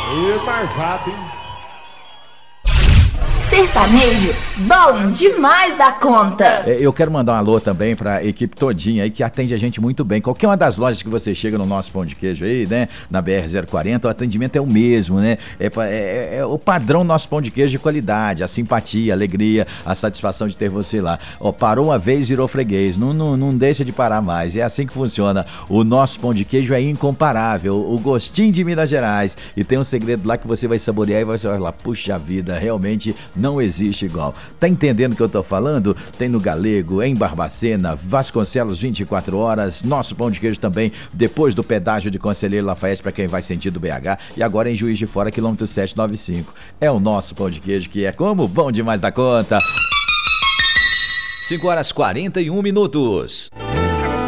E marvado, hein? Sertanejo, bom demais da conta. Eu quero mandar um alô também pra equipe todinha aí que atende a gente muito bem. Qualquer uma das lojas que você chega no nosso Pão de Queijo aí, né? Na BR-040, o atendimento é o mesmo, né? É o padrão do nosso Pão de Queijo de qualidade, a simpatia, a alegria, a satisfação de ter você lá. Ó, parou uma vez, virou freguês. Não deixa de parar mais. É assim que funciona. O nosso Pão de Queijo é incomparável. O gostinho de Minas Gerais. E tem um segredo lá que você vai saborear e vai falar, puxa vida, realmente não existe igual. Tá entendendo o que eu tô falando? Tem no Galego, em Barbacena, Vasconcelos 24 horas, nosso Pão de Queijo também, depois do pedágio de Conselheiro Lafayette para quem vai sentido BH, e agora em Juiz de Fora, quilômetro 795. É o nosso Pão de Queijo que é como? Bom demais da conta. 5 horas 41 minutos.